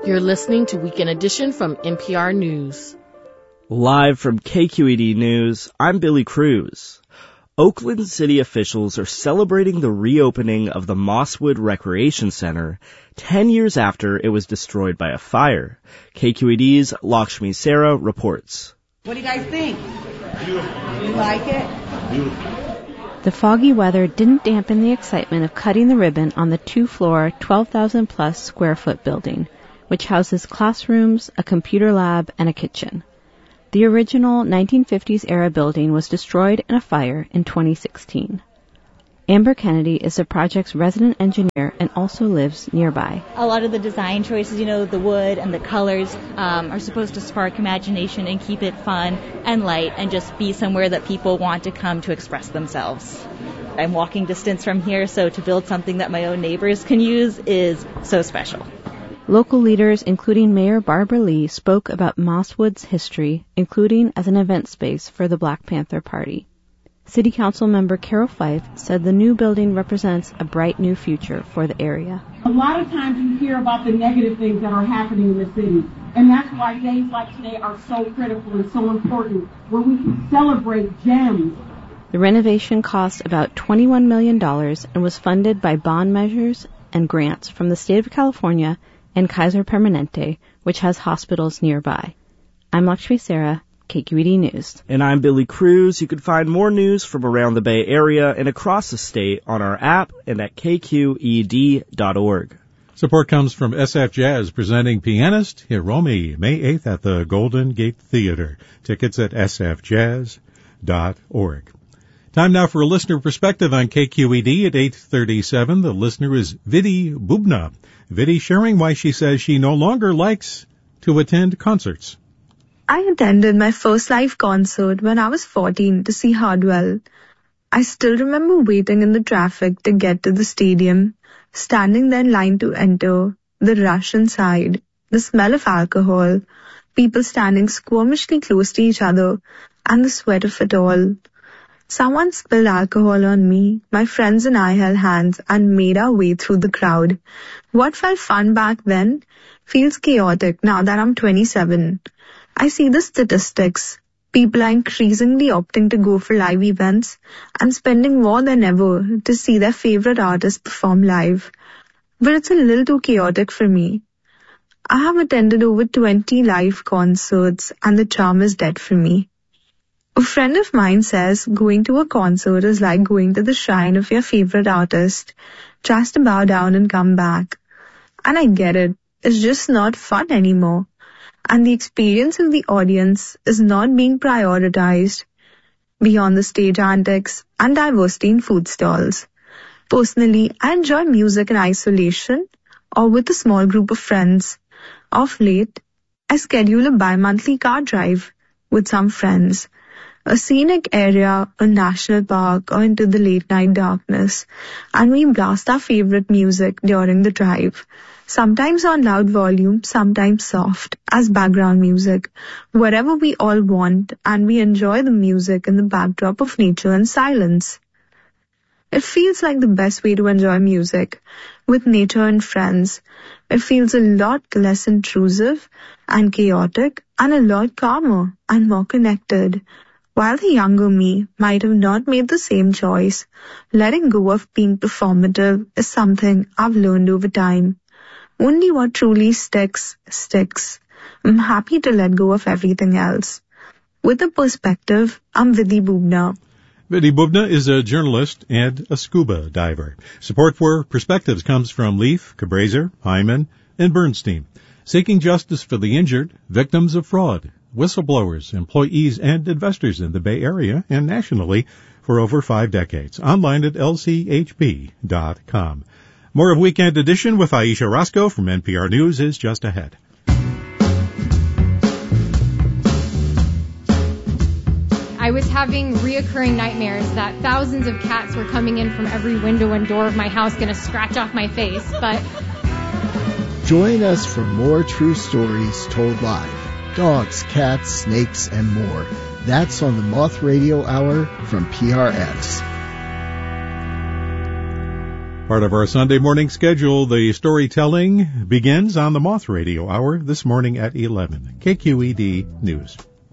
You're listening to Weekend Edition from NPR News. Live from KQED News, I'm Billy Cruz. Oakland City officials are celebrating the reopening of the Mosswood Recreation Center 10 years after it was destroyed by a fire. KQED's Lakshmi Sarah reports. What do you guys think? Beautiful. You like it? Beautiful. The foggy weather didn't dampen the excitement of cutting the ribbon on the two-floor, 12,000-plus square foot building, which houses classrooms, a computer lab, and a kitchen. The original 1950s-era building was destroyed in a fire in 2016. Amber Kennedy is the project's resident engineer and also lives nearby. A lot of the design choices, the wood and the colors are supposed to spark imagination and keep it fun and light and just be somewhere that people want to come to express themselves. I'm walking distance from here, so to build something that my own neighbors can use is so special. Local leaders, including Mayor Barbara Lee, spoke about Mosswood's history, including as an event space for the Black Panther Party. City Council member Carol Fife said the new building represents a bright new future for the area. A lot of times you hear about the negative things that are happening in the city, and that's why days like today are so critical and so important, where we can celebrate gems. The renovation cost about $21 million and was funded by bond measures and grants from the state of California and Kaiser Permanente, which has hospitals nearby. I'm Lakshmi Sarah, KQED News. And I'm Billy Cruz. You can find more news from around the Bay Area and across the state on our app and at kqed.org. Support comes from SF Jazz presenting pianist Hiromi May 8th at the Golden Gate Theater. Tickets at sfjazz.org. Time now for a listener perspective on KQED at 8:37. The listener is Vidi Bubna. Vidi sharing why she says she no longer likes to attend concerts. I attended my first live concert when I was 14 to see Hardwell. I still remember waiting in the traffic to get to the stadium, standing there in line to enter, the rush inside, the smell of alcohol, people standing squirmishly close to each other, and the sweat of it all. Someone spilled alcohol on me, my friends and I held hands and made our way through the crowd. What felt fun back then feels chaotic now that I'm 27. I see the statistics. People are increasingly opting to go for live events and spending more than ever to see their favorite artists perform live. But it's a little too chaotic for me. I have attended over 20 live concerts and the charm is dead for me. A friend of mine says going to a concert is like going to the shrine of your favorite artist, just to bow down and come back. And I get it. It's just not fun anymore. And the experience of the audience is not being prioritized beyond the stage antics and diversity in food stalls. Personally, I enjoy music in isolation or with a small group of friends. Of late, I schedule a bi-monthly car drive with some friends, a scenic area, a national park, or into the late-night darkness, and we blast our favorite music during the drive. Sometimes on loud volume, sometimes soft, as background music, wherever we all want, and we enjoy the music in the backdrop of nature and silence. It feels like the best way to enjoy music, with nature and friends. It feels a lot less intrusive and chaotic, and a lot calmer and more connected. While the younger me might have not made the same choice, letting go of being performative is something I've learned over time. Only what truly sticks, sticks. I'm happy to let go of everything else. With a perspective, I'm Vidi Bubna. Vidi Bubna is a journalist and a scuba diver. Support for Perspectives comes from Leaf, Cabraser, Hyman, and Bernstein. Seeking justice for the injured, victims of fraud, whistleblowers, employees, and investors in the Bay Area and nationally for over 5 decades. Online at lchp.com. More of Weekend Edition with Aisha Roscoe from NPR News is just ahead. I was having reoccurring nightmares that thousands of cats were coming in from every window and door of my house going to scratch off my face, but... Join us for more true stories told live. Dogs, cats, snakes, and more. That's on the Moth Radio Hour from PRX. Part of our Sunday morning schedule, the storytelling begins on the Moth Radio Hour this morning at 11. KQED News.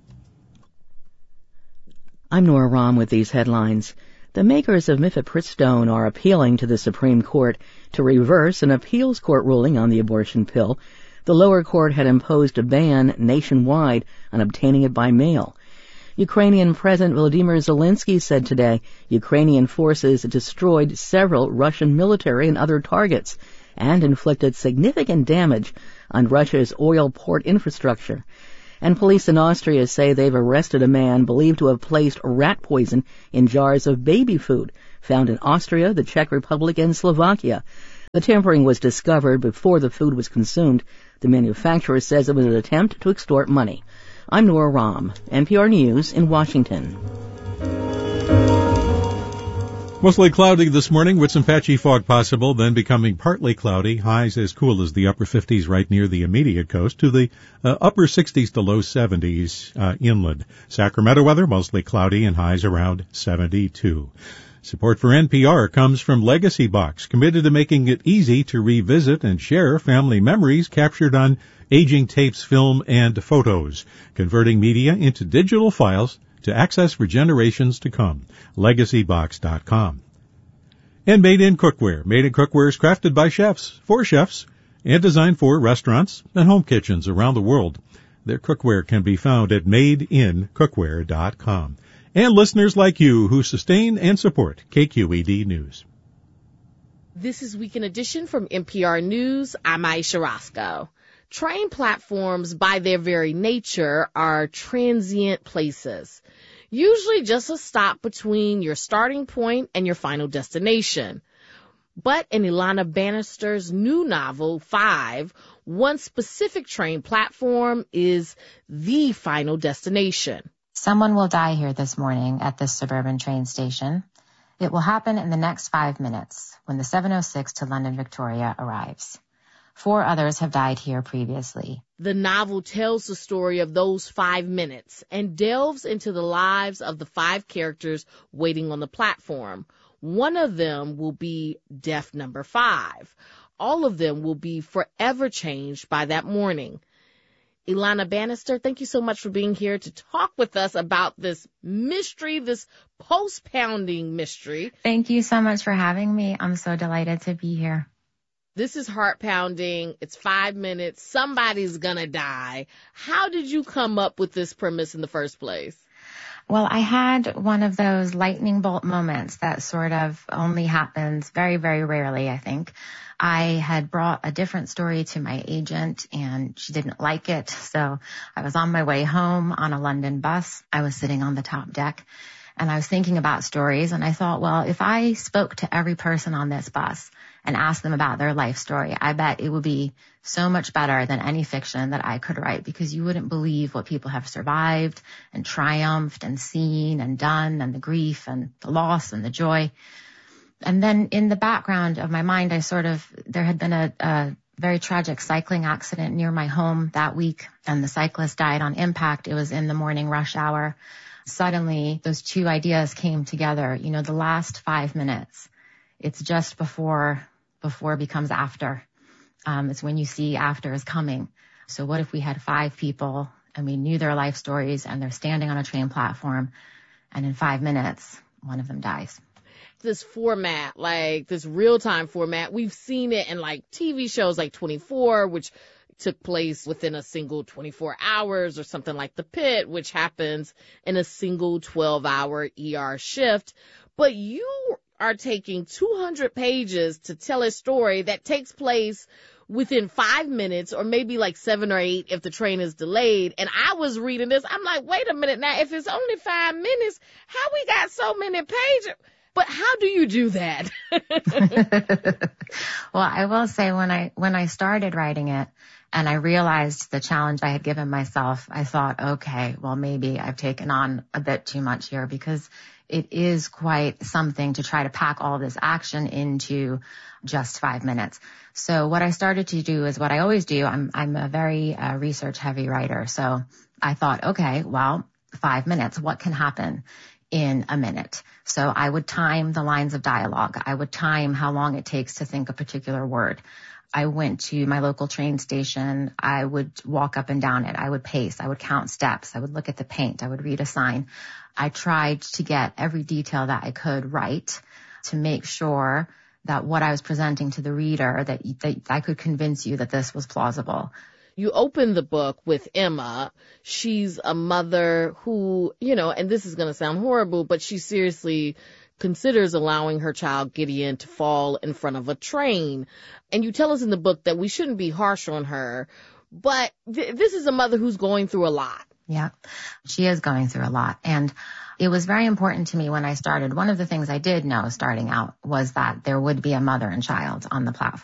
I'm Nora Rahm with these headlines. The makers of mifepristone are appealing to the Supreme Court to reverse an appeals court ruling on the abortion pill. The lower court had imposed a ban nationwide on obtaining it by mail. Ukrainian President Volodymyr Zelensky said today Ukrainian forces destroyed several Russian military and other targets and inflicted significant damage on Russia's oil port infrastructure. And police in Austria say they've arrested a man believed to have placed rat poison in jars of baby food found in Austria, the Czech Republic, and Slovakia. The tampering was discovered before the food was consumed. The manufacturer says it was an attempt to extort money. I'm Nora Rahm, NPR News in Washington. Mostly cloudy this morning with some patchy fog possible, then becoming partly cloudy. Highs as cool as the upper 50s right near the immediate coast to the upper 60s to low 70s inland. Sacramento weather, mostly cloudy and highs around 72. Support for NPR comes from Legacy Box, committed to making it easy to revisit and share family memories captured on aging tapes, film, and photos, converting media into digital files to access for generations to come. LegacyBox.com. And Made in Cookware. Made in Cookware is crafted by chefs, for chefs, and designed for restaurants and home kitchens around the world. Their cookware can be found at madeincookware.com. And listeners like you who sustain and support KQED News. This is Weekend Edition from NPR News. I'm Aisha Roscoe. Train platforms, by their very nature, are transient places, usually just a stop between your starting point and your final destination. But in Ilana Bannister's new novel, 5, one specific train platform is the final destination. Someone will die here this morning at this suburban train station. It will happen in the next 5 minutes when the 706 to London Victoria arrives. 4 others have died here previously. The novel tells the story of those 5 minutes and delves into the lives of the 5 characters waiting on the platform. One of them will be death number 5. All of them will be forever changed by that morning. Ilana Bannister, thank you so much for being here to talk with us about this mystery, this post-pounding mystery. Thank you so much for having me. I'm so delighted to be here. This is heart-pounding. It's 5 minutes. Somebody's gonna die. How did you come up with this premise in the first place? Well, I had one of those lightning bolt moments that sort of only happens very, very rarely, I think. I had brought a different story to my agent and she didn't like it. So I was on my way home on a London bus. I was sitting on the top deck and I was thinking about stories and I thought, well, if I spoke to every person on this bus and asked them about their life story, I bet it would be so much better than any fiction that I could write because you wouldn't believe what people have survived and triumphed and seen and done and the grief and the loss and the joy. And then in the background of my mind, there had been a very tragic cycling accident near my home that week and the cyclist died on impact. It was in the morning rush hour. Suddenly those two ideas came together. You know, the last 5 minutes, it's just before it becomes after. It's when you see after is coming. So what if we had 5 people and we knew their life stories and they're standing on a train platform and in 5 minutes, one of them dies. This format, like this real-time format, we've seen it in like TV shows like 24, which took place within a single 24 hours or something like The Pit, which happens in a single 12-hour ER shift. But you are taking 200 pages to tell a story that takes place within 5 minutes or maybe like 7 or 8 if the train is delayed. And I was reading this. I'm like, wait a minute now. If it's only 5 minutes, how we got so many pages? But how do you do that? Well, I will say when I started writing it and I realized the challenge I had given myself, I thought, okay, well, maybe I've taken on a bit too much here because it is quite something to try to pack all this action into just 5 minutes. So what I started to do is what I always do. I'm a very research heavy writer. So I thought, okay, well, 5 minutes, what can happen in a minute. So I would time the lines of dialogue. I would time how long it takes to think a particular word. I went to my local train station. I would walk up and down it. I would pace. I would count steps. I would look at the paint. I would read a sign. I tried to get every detail that I could right to make sure that what I was presenting to the reader, that I could convince you that this was plausible. You open the book with Emma. She's a mother who, and this is going to sound horrible, but she seriously considers allowing her child Gideon to fall in front of a train. And you tell us in the book that we shouldn't be harsh on her, but this is a mother who's going through a lot. Yeah, she is going through a lot. And it was very important to me when I started. One of the things I did know starting out was that there would be a mother and child on the platform.